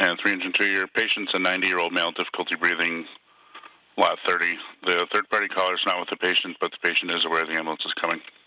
and 302, your patient's a 90-year-old male, difficulty breathing, lot 30. The third-party caller is not with the patient, but the patient is aware the ambulance is coming.